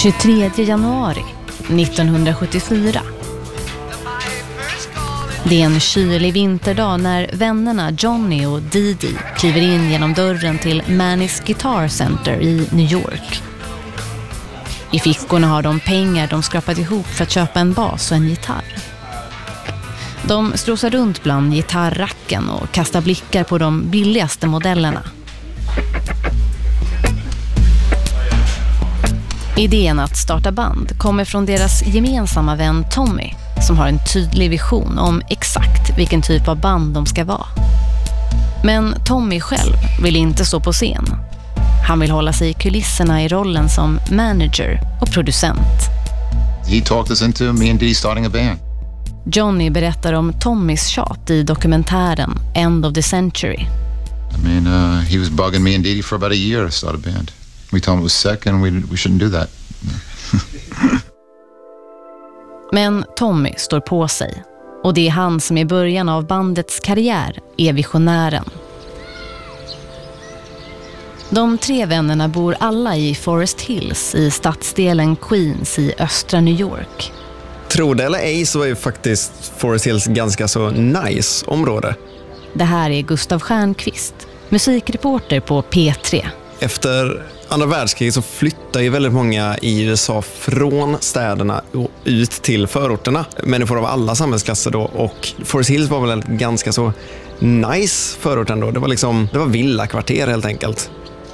23 januari 1974. Det är en kylig vinterdag när vännerna Johnny och Dee Dee kliver in genom dörren till Manny's Guitar Center i New York. I fickorna har de pengar de skrapat ihop för att köpa en bas och en gitarr. De strosar runt bland gitarracken och kastar blickar på de billigaste modellerna. Idén att starta band kommer från deras gemensamma vän Tommy, som har en tydlig vision om exakt vilken typ av band de ska vara. Men Tommy själv vill inte stå på scen. Han vill hålla sig i kulisserna i rollen som manager och producent. He talked us into me and Dee starting a band. Johnny berättar om Tommys tjat i dokumentären End of the Century. I mean, he was bugging me and Dee for about a year to start a band. We told him it was sick and we shouldn't do that. Men Tommy står på sig. Och det är han som i början av bandets karriär är visionären. De tre vännerna bor alla i Forest Hills i stadsdelen Queens i östra New York. Tro det eller ej så är ju faktiskt Forest Hills ganska så nice område. Det här är Gustav Stjernqvist, musikreporter på P3. Efter andra världskriget så flyttar ju väldigt många i USA från städerna och ut till förorterna. Människor av alla samhällsklasser då, och Forest Hills var väl en ganska så nice förort ändå. Det var villakvarter helt enkelt.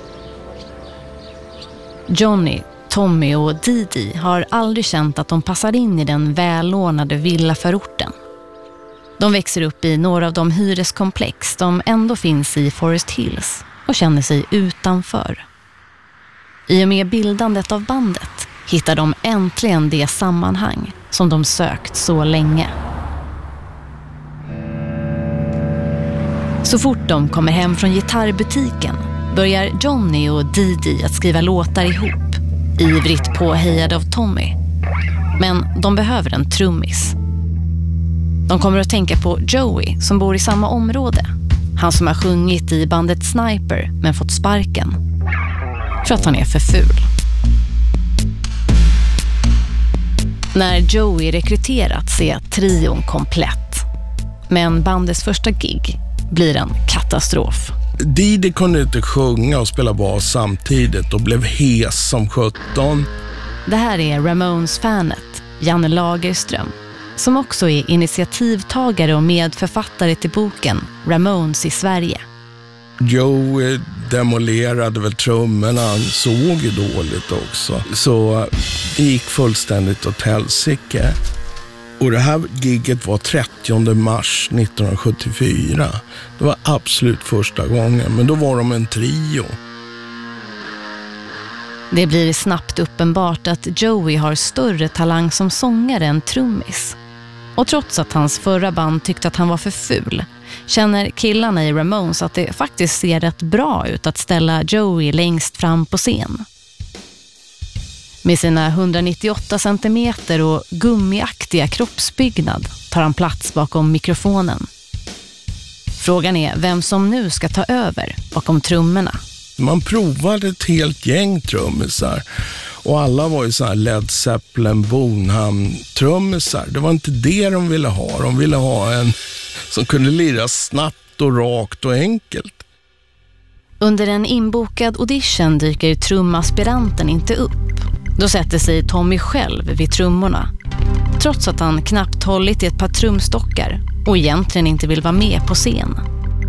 Johnny, Tommy och Dee Dee har aldrig känt att de passar in i den välordnade villaförorten. De växer upp i några av de hyreskomplex som ändå finns i Forest Hills och känner sig utanför. I och med bildandet av bandet hittar de äntligen det sammanhang som de sökt så länge. Så fort de kommer hem från gitarrbutiken börjar Johnny och Dee Dee att skriva låtar ihop, ivrigt påhejade av Tommy. Men de behöver en trummis. De kommer att tänka på Joey som bor i samma område. Han som har sjungit i bandet Sniper men fått sparken för att han är för ful. När Joey rekryterats är trion komplett. Men bandets första gig blir en katastrof. Dee Dee kunde inte sjunga och spela bas samtidigt och blev hes som 17. Det här är Ramones-fanet Janne Lagerström, som också är initiativtagare och medförfattare till boken Ramones i Sverige. Joe demolerade väl trummorna, han såg ju dåligt också. Så det gick fullständigt åt helsike. Och det här gigget var 30 mars 1974. Det var absolut första gången, men då var de en trio. Det blir snabbt uppenbart att Joey har större talang som sångare än trummis. Och trots att hans förra band tyckte att han var för ful, känner killarna i Ramones att det faktiskt ser rätt bra ut att ställa Joey längst fram på scen. Med sina 198 centimeter och gummiaktiga kroppsbyggnad tar han plats bakom mikrofonen. Frågan är vem som nu ska ta över bakom trummorna. Man provade ett helt gäng trummisar och alla var ju så här Led Zeppelin, Bonham trummisar. Det var inte det de ville ha. De ville ha en som kunde lira snabbt och rakt och enkelt. Under en inbokad audition dyker trumaspiranten inte upp. Då sätter sig Tommy själv vid trummorna. Trots att han knappt hållit i ett par trumstockar och egentligen inte vill vara med på scen.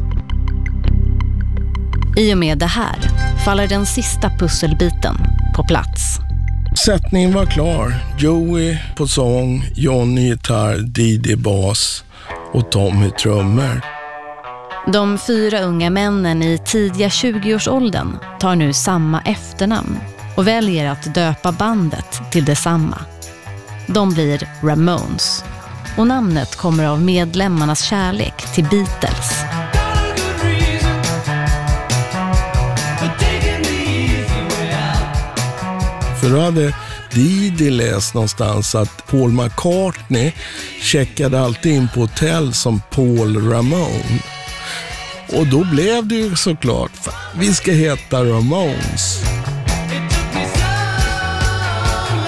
I och med det här faller den sista pusselbiten på plats. Sättningen var klar. Joey på sång, Johnny gitarr, Dee Dee bas och Tommy trummor. De 4 unga männen i tidiga 20-årsåldern tar nu samma efternamn och väljer att döpa bandet till detsamma. De blir Ramones och namnet kommer av medlemmarnas kärlek till Beatles. För då hade Dee Dee läst någonstans att Paul McCartney checkade alltid in på hotell som Paul Ramone. Och då blev det ju såklart, vi ska heta Ramones.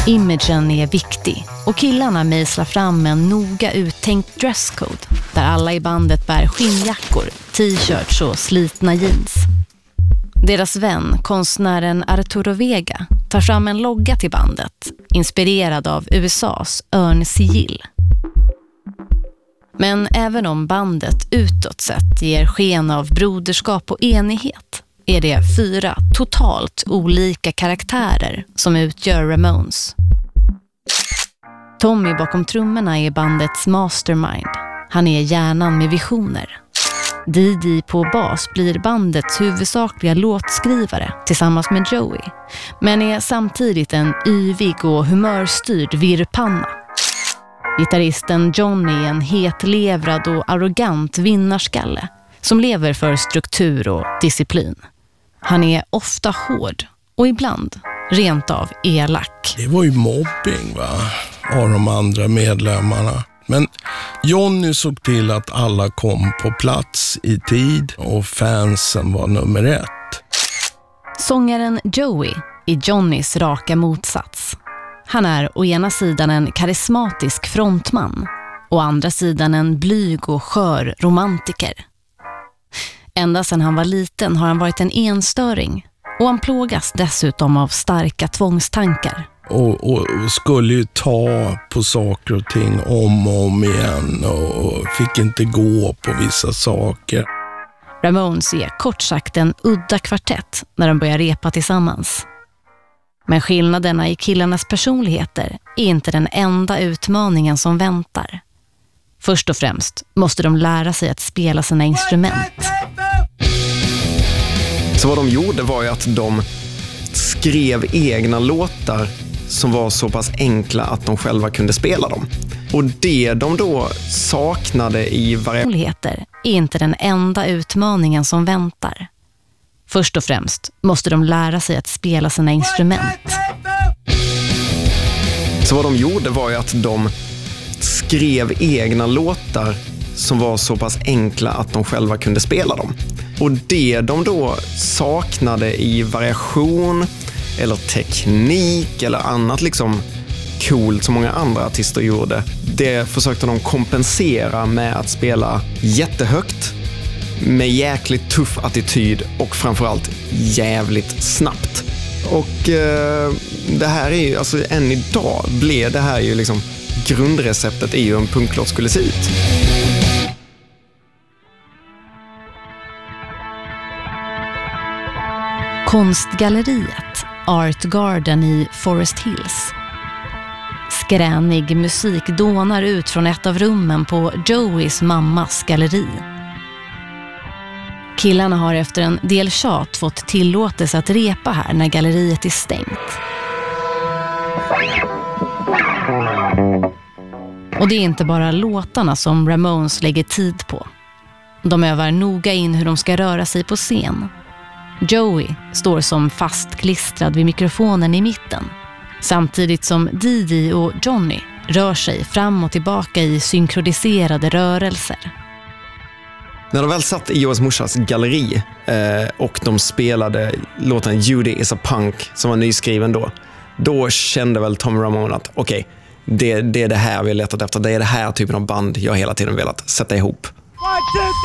Imagen är viktig och killarna mejslar fram en noga uttänkt dresscode där alla i bandet bär skinnjackor, t-shirts och slitna jeans. Deras vän, konstnären Arturo Vega, tar fram en logga till bandet, inspirerad av USAs örnsigill. Men även om bandet utåt sett ger sken av broderskap och enighet är det 4 totalt olika karaktärer som utgör Ramones. Tommy bakom trummorna är bandets mastermind. Han är hjärnan med visioner. Didi på bas blir bandets huvudsakliga låtskrivare tillsammans med Joey, men är samtidigt en yvig och humörstyrd virrpanna. Gitarristen Johnny är en hetlevrad och arrogant vinnarskalle som lever för struktur och disciplin. Han är ofta hård och ibland rent av elak. Det var ju mobbing av de andra medlemmarna. Men Johnny såg till att alla kom på plats i tid och fansen var nummer 1. Sångaren Joey är Johnnys raka motsats. Han är å ena sidan en karismatisk frontman och å andra sidan en blyg och skör romantiker. Ända sedan han var liten har han varit en enstöring och han plågas dessutom av starka tvångstankar. Och skulle ju ta på saker och ting om och om igen och fick inte gå på vissa saker. Ramones är kort sagt en udda kvartett när de börjar repa tillsammans. Men skillnaderna i killarnas personligheter är inte den enda utmaningen som väntar. Först och främst måste de lära sig att spela sina instrument. Så vad de gjorde var ju att de skrev egna låtar som var så pass enkla att de själva kunde spela dem. Och det de då saknade i personligheter är inte den enda utmaningen som väntar. Först och främst måste de lära sig att spela sina instrument. Så vad de gjorde var ju att de skrev egna låtar som var så pass enkla att de själva kunde spela dem. Och det de då saknade i variation eller teknik eller annat liksom coolt som många andra artister gjorde, det försökte de kompensera med att spela jättehögt med jäkligt tuff attityd och framförallt jävligt snabbt. Och det här är ju, alltså än idag blev det här ju liksom grundreceptet i hur en punklåt skulle se ut. Konstgalleriet Art Garden i Forest Hills. Skränig musik dånar ut från ett av rummen på Joeys mammas galleri. Killarna har efter en del tjat fått tillåtelse att repa här när galleriet är stängt. Och det är inte bara låtarna som Ramones lägger tid på. De övar noga in hur de ska röra sig på scen. Joey står som fastklistrad vid mikrofonen i mitten, samtidigt som Didi och Johnny rör sig fram och tillbaka i synkroniserade rörelser. När de väl satt i Joes morsas galleri och de spelade låten Judy is a punk som var nyskriven då kände väl Tom Ramone att okej, det är det här vi har letat efter. Det är det här typen av band jag hela tiden velat sätta ihop. 1, 2,